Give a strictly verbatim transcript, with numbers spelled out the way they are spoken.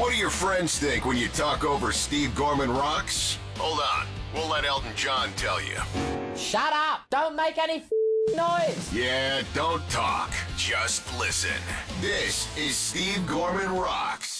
What do your friends think when you talk over Steve Gorman Rocks? Hold on. We'll let Elton John tell you. Shut up! Don't make any f- noise! Yeah, don't talk. Just listen. This is Steve Gorman Rocks.